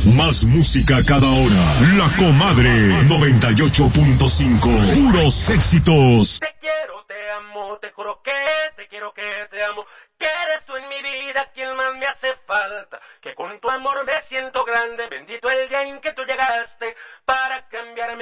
Más música cada hora. La Comadre 98.5. Puros éxitos. Te quiero, te amo, te juro que te quiero, que te amo. Que eres tú en mi vida quien más me hace falta. Que con tu amor me siento grande. Bendito el día en que tú llegaste para cambiarme.